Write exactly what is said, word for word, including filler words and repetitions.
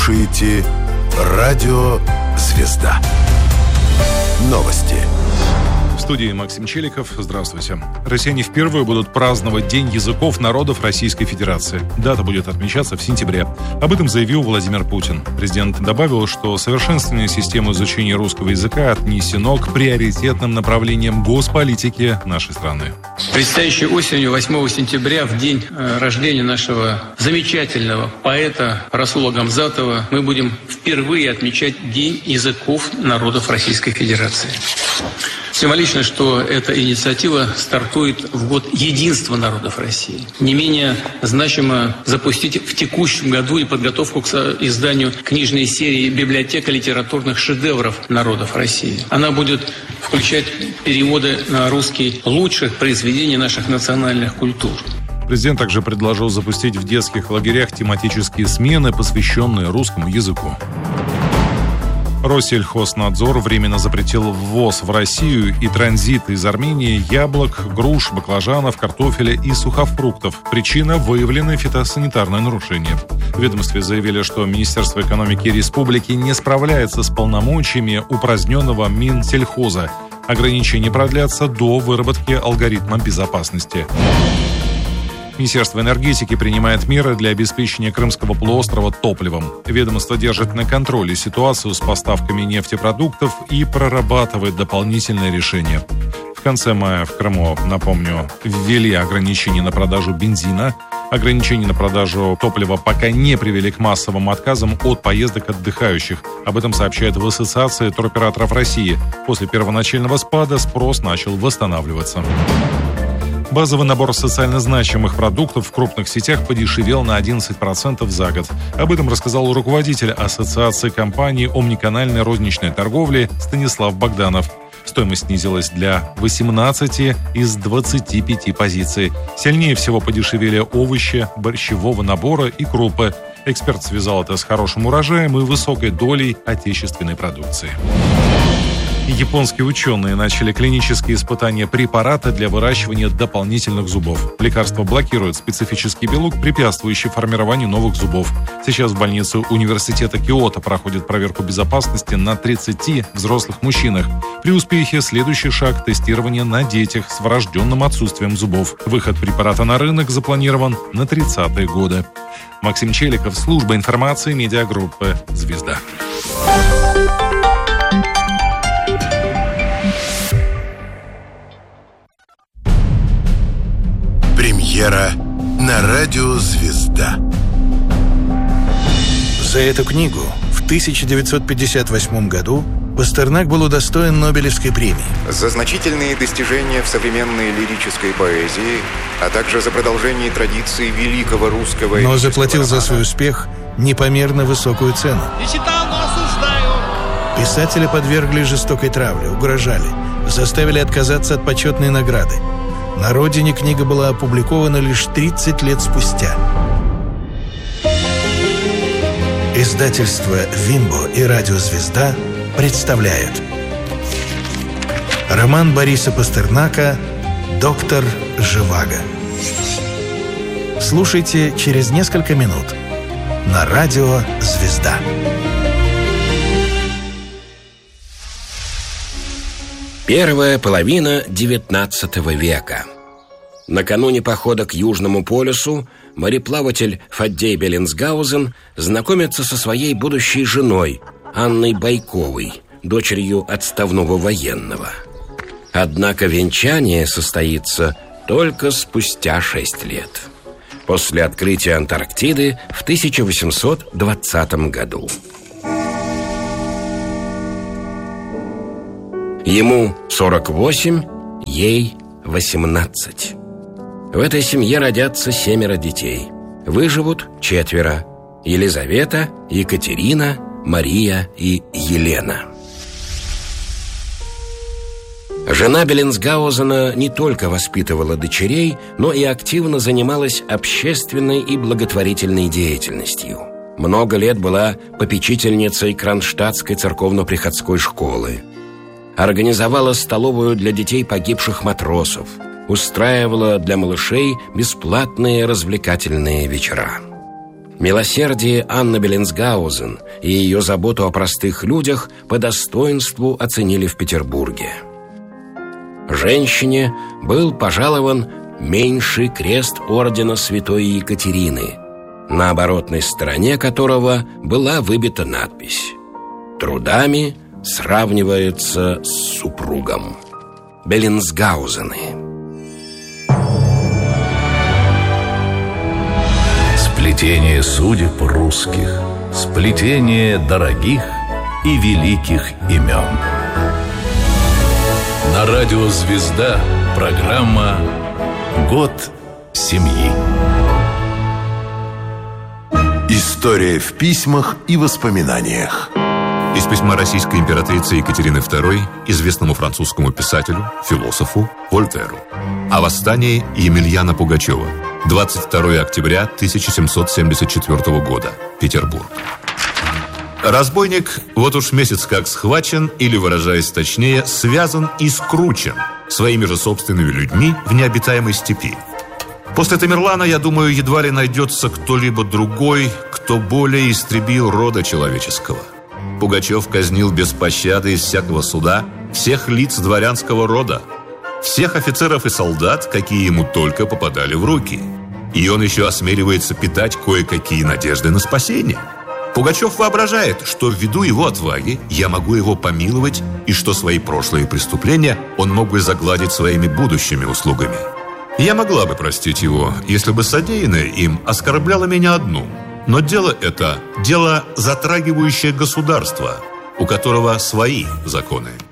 слушаете «Радио Звезда». Новости. В студии Максим Челиков. Здравствуйте. Россияне впервые будут праздновать День языков народов Российской Федерации. Дата будет отмечаться в сентябре. Об этом заявил Владимир Путин. Президент добавил, что совершенствование системы изучения русского языка отнесено к приоритетным направлениям госполитики нашей страны. Предстоящей осенью, восьмого сентября, в день рождения нашего замечательного поэта Расула Гамзатова, мы будем впервые отмечать День языков народов Российской Федерации. Символично, что эта инициатива стартует в год единства народов России. Не менее значимо запустить в текущем году и подготовку к изданию книжной серии «Библиотека литературных шедевров народов России». Она будет включать переводы на русский лучших произведений наших национальных культур. Президент также предложил запустить в детских лагерях тематические смены, посвященные русскому языку. Россельхознадзор временно запретил ввоз в Россию и транзит из Армении яблок, груш, баклажанов, картофеля и сухофруктов. Причина – выявленное фитосанитарное нарушение. В ведомстве заявили, что Министерство экономики республики не справляется с полномочиями упраздненного Минсельхоза. Ограничения продлятся до выработки алгоритма безопасности. Министерство энергетики принимает меры для обеспечения Крымского полуострова топливом. Ведомство держит на контроле ситуацию с поставками нефтепродуктов и прорабатывает дополнительные решения. В конце мая в Крыму, напомню, ввели ограничения на продажу бензина. Ограничения на продажу топлива пока не привели к массовым отказам от поездок отдыхающих. Об этом сообщает в Ассоциации туроператоров России. После первоначального спада спрос начал восстанавливаться. Базовый набор социально значимых продуктов в крупных сетях подешевел на одиннадцать процентов за год. Об этом рассказал руководитель Ассоциации компаний омниканальной розничной торговли Станислав Богданов. Стоимость снизилась для восемнадцати из двадцати пяти позиций. Сильнее всего подешевели овощи, борщевого набора и крупы. Эксперт связал это с хорошим урожаем и высокой долей отечественной продукции. Японские ученые начали клинические испытания препарата для выращивания дополнительных зубов. Лекарство блокирует специфический белок, препятствующий формированию новых зубов. Сейчас в больнице университета Киото проходит проверку безопасности на тридцати взрослых мужчинах. При успехе следующий шаг – тестирование на детях с врожденным отсутствием зубов. Выход препарата на рынок запланирован на тридцатые годы. Максим Челиков, служба информации медиагруппы «Звезда». Премьера на радио «Звезда». За эту книгу в тысяча девятьсот пятьдесят восьмом году Пастернак был удостоен Нобелевской премии. За значительные достижения в современной лирической поэзии, а также за продолжение традиции великого русского... Но заплатил за свой успех непомерно высокую цену. Не читал, но осуждаю. Писателя подвергли жестокой травле, угрожали, заставили отказаться от почетной награды. На родине книга была опубликована лишь тридцать лет спустя. Издательство «Вимбо» и радио «Звезда» представляют роман Бориса Пастернака «Доктор Живаго». Слушайте через несколько минут на радио «Звезда». Первая половина девятнадцатого века. Накануне похода к Южному полюсу мореплаватель Фаддей Беллинсгаузен знакомится со своей будущей женой Анной Байковой, дочерью отставного военного. Однако венчание состоится только спустя шесть лет, после открытия Антарктиды в тысяча восемьсот двадцатом году. Ему сорок восемь, ей восемнадцать. В этой семье родятся семеро детей. Выживут четверо: Елизавета, Екатерина, Мария и Елена. Жена Беллинсгаузена не только воспитывала дочерей, но и активно занималась общественной и благотворительной деятельностью. Много лет была попечительницей Кронштадтской церковно-приходской школы. Организовала столовую для детей погибших матросов, устраивала для малышей бесплатные развлекательные вечера. Милосердие Анны Беллинсгаузен и ее заботу о простых людях по достоинству оценили в Петербурге. Женщине был пожалован меньший крест ордена Святой Екатерины, на оборотной стороне которого была выбита надпись: «Трудами сравнивается с супругом. Беллинсгаузены». Сплетение судеб русских, сплетение дорогих и великих имен. На радио «Звезда» программа «Год семьи». История в письмах и воспоминаниях. Из письма российской императрицы Екатерины второй известному французскому писателю, философу Вольтеру о восстании Емельяна Пугачева. двадцать второе октября тысяча семьсот семьдесят четвёртого года. Петербург. Разбойник вот уж месяц как схвачен, или, выражаясь точнее, связан и скручен своими же собственными людьми в необитаемой степи. После Тамерлана, я думаю, едва ли найдется кто-либо другой, кто более истребил рода человеческого. Пугачев казнил без пощады из всякого суда всех лиц дворянского рода, всех офицеров и солдат, какие ему только попадали в руки. И он еще осмеливается питать кое-какие надежды на спасение. Пугачев воображает, что ввиду его отваги я могу его помиловать, и что свои прошлые преступления он мог бы загладить своими будущими услугами. Я могла бы простить его, если бы содеянное им оскорбляло меня одну. Но дело это – дело, затрагивающее государство, у которого свои законы.